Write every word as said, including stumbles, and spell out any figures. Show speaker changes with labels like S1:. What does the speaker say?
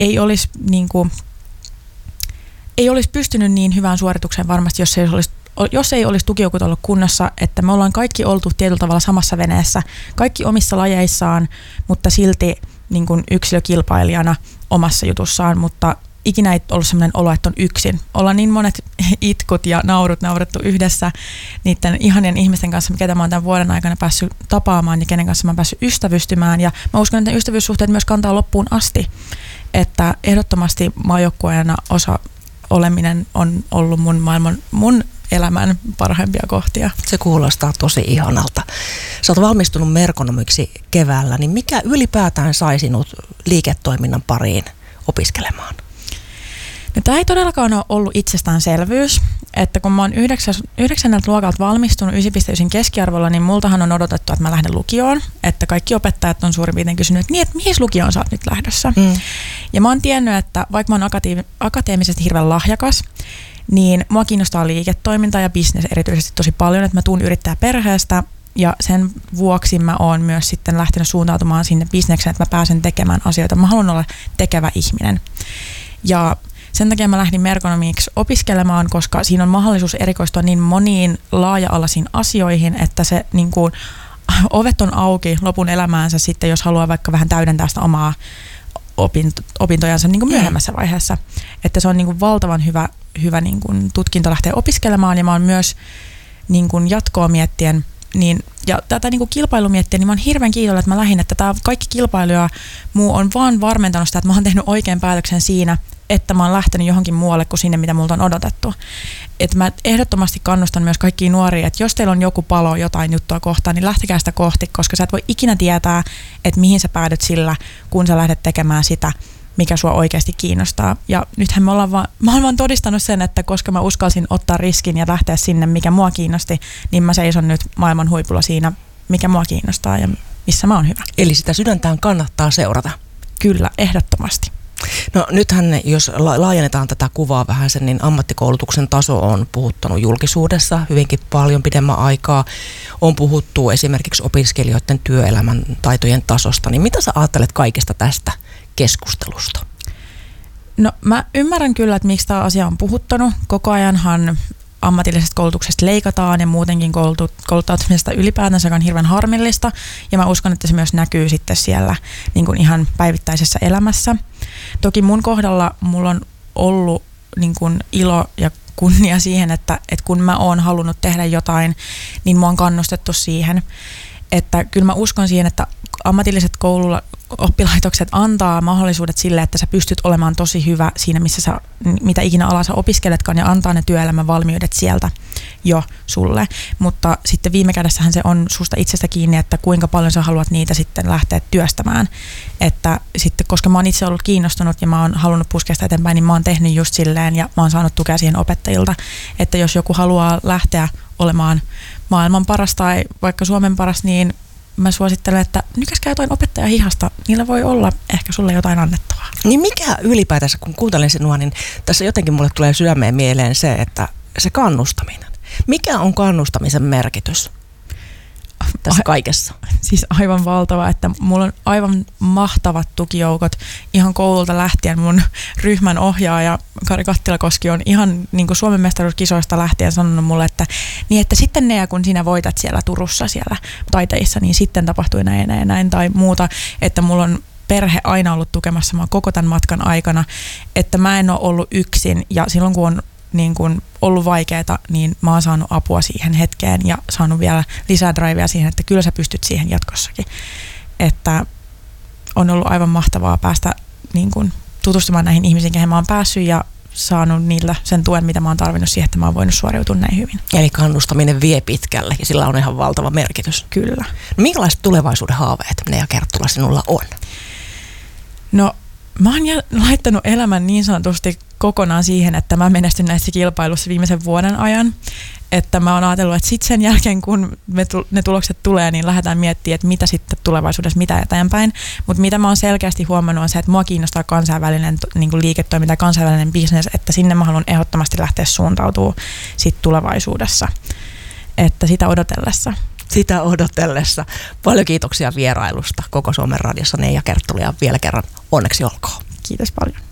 S1: ei olisi, niin kuin, ei olisi pystynyt niin hyvään suoritukseen varmasti, jos ei olisi, jos ei olisi tukijoukot ollut kunnossa, että me ollaan kaikki oltu tietyllä tavalla samassa veneessä, kaikki omissa lajeissaan, mutta silti niin kuin yksilökilpailijana omassa jutussaan, mutta ikinä ei ollut sellainen olo, että on yksin. Ollaan niin monet itkut ja naurut naurettu yhdessä niiden ihanien ihmisten kanssa, ketä mä oon tämän vuoden aikana päässyt tapaamaan ja kenen kanssa mä oon päässyt ystävystymään. Ja mä uskon, että ystävyyssuhteet myös kantaa loppuun asti. Että ehdottomasti maajoukkueena osa oleminen on ollut mun maailman, mun elämän parhaimpia kohtia.
S2: Se kuulostaa tosi ihanalta. Sä oot valmistunut merkonomiksi keväällä, niin mikä ylipäätään sai sinut liiketoiminnan pariin opiskelemaan?
S1: No, tämä ei todellakaan ole ollut itsestäänselvyys, että kun mä oon yhdeksänneltä luokalta valmistunut yhdeksän pilkku yhdeksän keskiarvolla, niin multahan on odotettu, että mä lähden lukioon, että kaikki opettajat on suurin piirtein kysynyt, että, niin, että mihin lukioon sä oot nyt lähdössä. Mm. Ja mä oon tiennyt, että vaikka mä oon akate- akateemisesti hirveän lahjakas, niin mua kiinnostaa liiketoiminta ja business erityisesti tosi paljon, että mä tuun yrittäjäperheestä ja sen vuoksi mä oon myös sitten lähtenyt suuntautumaan sinne bisnekseen, että mä pääsen tekemään asioita. Mä haluan olla tekevä ihminen. Ja sen takia mä lähdin merkonomiksi opiskelemaan, koska siinä on mahdollisuus erikoistua niin moniin laaja-alaisiin asioihin, että se niin kuin, ovet on auki lopun elämäänsä sitten, jos haluaa vaikka vähän täydentää sitä omaa opinto, opintojansa niin kuin myöhemmässä vaiheessa. Että se on niin kuin valtavan hyvä, hyvä niin kuin tutkinto lähteä opiskelemaan ja mä oon myös niin kuin jatkoa miettien niin, ja tätä niin kuin kilpailu miettien, niin mä oon hirveän kiitollinen, että mä lähdin, että tämä kaikki kilpailu ja muu on vaan varmentanut sitä, että mä oon tehnyt oikean päätöksen siinä, että mä oon lähtenyt johonkin muualle kuin sinne, mitä multa on odotettu. Että mä ehdottomasti kannustan myös kaikkia nuoria, että jos teillä on joku palo jotain juttua kohtaan, niin lähtekää sitä kohti, koska sä et voi ikinä tietää, että mihin sä päädyt sillä, kun sä lähdet tekemään sitä, mikä sua oikeasti kiinnostaa. Ja nythän me ollaan vaan, mä oon vaan todistanut sen, että koska mä uskalsin ottaa riskin ja lähteä sinne, mikä mua kiinnosti, niin mä seison nyt maailman huipulla siinä, mikä mua kiinnostaa ja missä mä oon hyvä.
S2: Eli sitä sydäntään kannattaa seurata?
S1: Kyllä, ehdottomasti.
S2: No nythän, jos laajennetaan tätä kuvaa vähän sen, niin ammattikoulutuksen taso on puhuttanut julkisuudessa hyvinkin paljon pidemmän aikaa. On puhuttu esimerkiksi opiskelijoiden työelämän taitojen tasosta. Niin mitä sä ajattelet kaikesta tästä keskustelusta?
S1: No mä ymmärrän kyllä, että miksi tämä asia on puhuttanut. Koko ajanhan ammatillisesta koulutuksesta leikataan ja muutenkin kouluttautumisesta ylipäätänsä, joka on hirveän harmillista. Ja mä uskon, että se myös näkyy sitten siellä niin kuin ihan päivittäisessä elämässä. Toki mun kohdalla mulla on ollut niin kuin ilo ja kunnia siihen, että, että kun mä oon halunnut tehdä jotain, niin mua on kannustettu siihen. Että kyllä mä uskon siihen, että ammatilliset koululla oppilaitokset antaa mahdollisuudet sille, että sä pystyt olemaan tosi hyvä siinä, missä sä, mitä ikinä alaa sä opiskeletkaan, ja antaa ne työelämän valmiudet sieltä jo sulle. Mutta sitten viime kädessähän se on susta itsestä kiinni, että kuinka paljon sä haluat niitä sitten lähteä työstämään. Että sitten, koska mä oon itse ollut kiinnostunut ja mä oon halunnut puskea sitä eteenpäin, niin mä oon tehnyt just silleen ja mä oon saanut tukea siihen opettajilta, että jos joku haluaa lähteä olemaan maailman paras tai vaikka Suomen paras, niin mä suosittelen, että nykäskää jotain opettaja hihasta. Niillä voi olla ehkä sulle jotain annettavaa.
S2: Niin mikä ylipäätänsä, kun kuuntelen sinua, niin tässä jotenkin mulle tulee sydämeen mieleen se, että se kannustaminen. Mikä on kannustamisen merkitys tässä kaikessa?
S1: Siis aivan valtava, että mulla on aivan mahtavat tukijoukot ihan koululta lähtien. Mun ryhmän ohjaaja Kari Kattilakoski on ihan niin kuin Suomen mestaruuskisoista lähtien sanonut mulle, että, niin että sitten ne, kun sinä voitat siellä Turussa siellä taiteissa, niin sitten tapahtui näin ja näin, näin tai muuta, että mulla on perhe aina ollut tukemassa mua koko tämän matkan aikana, että mä en ole ollut yksin ja silloin kun on niin kun ollut vaikeaa, niin mä oon saanut apua siihen hetkeen ja saanut vielä lisää drivea siihen, että kyllä sä pystyt siihen jatkossakin. Että on ollut aivan mahtavaa päästä niin kun tutustumaan näihin ihmisiin, kehen mä oon päässyt ja saanut niillä sen tuen, mitä mä oon tarvinnut siihen, että mä oon voinut suoriutua näin hyvin.
S2: Eli kannustaminen vie pitkälle ja sillä on ihan valtava merkitys.
S1: Kyllä.
S2: No, minkälaiset tulevaisuuden haaveet Nea Kerttula sinulla on?
S1: No mä oon laittanut elämän niin sanotusti kokonaan siihen, että mä menestyn näissä kilpailussa viimeisen vuoden ajan. Että mä oon ajatellut, että sitten sen jälkeen, kun me tu- ne tulokset tulee, niin lähdetään miettimään, että mitä sitten tulevaisuudessa, mitä eteenpäin. Mutta mitä mä oon selkeästi huomannut on se, että mua kiinnostaa kansainvälinen niin kuin liiketoiminta ja kansainvälinen business, että sinne mä haluan ehdottomasti lähteä suuntautumaan sit tulevaisuudessa. Että sitä odotellessa.
S2: Sitä odotellessa. Paljon kiitoksia vierailusta Koko Suomen Radiossa Nea Kerttula ja vielä kerran onneksi olkoon.
S1: Kiitos paljon.